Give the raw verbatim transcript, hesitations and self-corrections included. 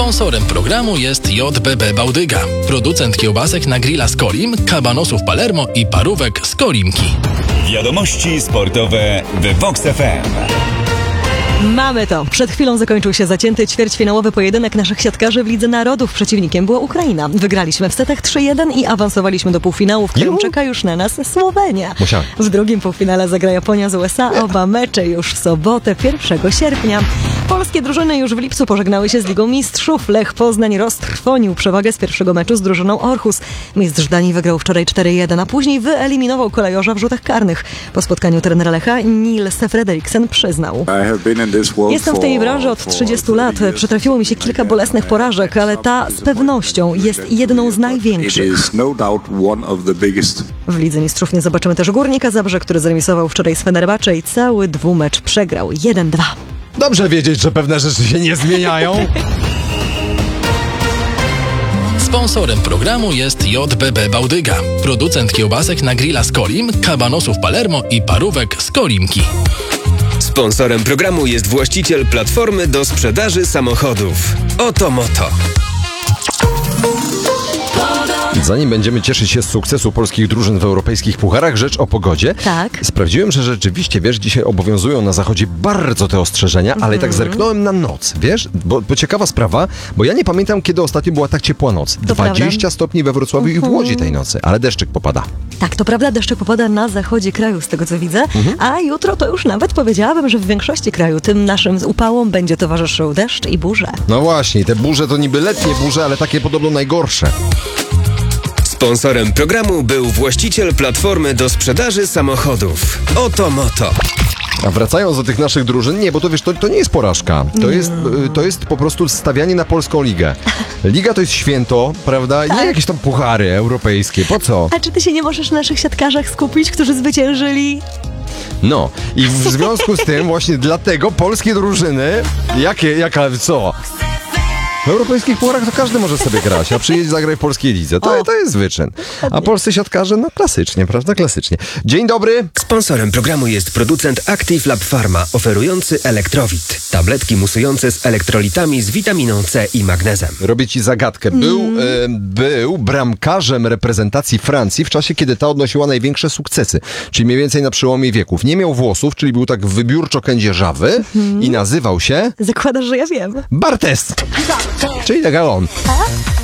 Sponsorem programu jest J B B Bałdyga, producent kiełbasek na grilla z Kolim, kabanosów Palermo i parówek z Kolimki. Wiadomości sportowe w Vox F M. Mamy to. Przed chwilą zakończył się zacięty ćwierćfinałowy pojedynek naszych siatkarzy w Lidze Narodów. Przeciwnikiem była Ukraina. Wygraliśmy w setach trzy jeden i awansowaliśmy do półfinału, w którym Juhu. czeka już na nas Słowenia. Musiałem. W drugim półfinale zagra Japonia z U S A. Oba mecze już w sobotę, pierwszego sierpnia. Polskie drużyny już w lipcu pożegnały się z Ligą Mistrzów. Lech Poznań roztrwonił przewagę z pierwszego meczu z drużyną Orhus. Mistrz Danii wygrał wczoraj cztery jeden, a później wyeliminował Kolejorza w rzutach karnych. Po spotkaniu trenera Lecha Niels Frederiksen przyznał: Jestem w tej branży od trzydziestu lat. Przytrafiło mi się kilka bolesnych porażek, ale ta z pewnością jest jedną z największych. W Lidze Mistrzów nie zobaczymy też Górnika Zabrze, który zremisował wczoraj z Fenerbahce i cały dwumecz przegrał jeden dwa. Dobrze wiedzieć, że pewne rzeczy się nie zmieniają. Sponsorem programu jest J B B Bałdyga, producent kiełbasek na grilla z Kolim, kabanosów Palermo i parówek z Kolimki. Sponsorem programu jest właściciel platformy do sprzedaży samochodów Otomoto. Zanim będziemy cieszyć się z sukcesu polskich drużyn w europejskich pucharach, rzecz o pogodzie. Tak. Sprawdziłem, że rzeczywiście, wiesz, dzisiaj obowiązują na zachodzie bardzo te ostrzeżenia, ale tak zerknąłem na noc, wiesz, bo, bo ciekawa sprawa, bo ja nie pamiętam, kiedy ostatnio była tak ciepła noc. To dwadzieścia prawda. stopni we Wrocławiu i w Łodzi tej nocy, ale deszczyk popada. Tak, to prawda, deszczyk popada na zachodzie kraju, z tego co widzę, a jutro to już nawet powiedziałabym, że w większości kraju tym naszym upałom będzie towarzyszył deszcz i burze. No właśnie, te burze to niby letnie burze, ale takie podobno najgorsze. Sponsorem programu był właściciel platformy do sprzedaży samochodów Otomoto. A wracając do tych naszych drużyn, nie, bo to wiesz, to, to nie jest porażka. To jest, y, to jest po prostu stawianie na polską ligę. Liga to jest święto, prawda? Nie jakieś tam puchary europejskie, po co? A czy ty się nie możesz na naszych siatkarzach skupić, którzy zwyciężyli? No i w związku z tym właśnie dlatego polskie drużyny, jakie, jaka, co? W europejskich pucharach to każdy może sobie grać, a przyjedź zagraj w polskiej lidze. To, to jest wyczyn. A polscy siatkarze, no klasycznie, prawda? Klasycznie. Dzień dobry. Sponsorem programu jest producent Active Lab Pharma, oferujący Elektrowit. Tabletki musujące z elektrolitami z witaminą C i magnezem. Robię ci zagadkę. Był, mm. e, był bramkarzem reprezentacji Francji w czasie, kiedy ta odnosiła największe sukcesy. Czyli mniej więcej na przełomie wieków. Nie miał włosów, czyli był tak wybiórczo kędzierzawy mm. i nazywał się... Zakładasz, że ja wiem. Bartes. Czyli tak jak on.